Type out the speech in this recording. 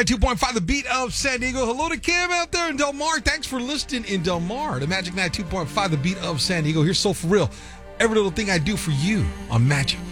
2.5, the beat of San Diego. Hello to Kim out there in Del Mar. Thanks for listening in Del Mar. The Magic 92.5, the beat of San Diego. Here's So For Real. Every little thing I do for you on Magic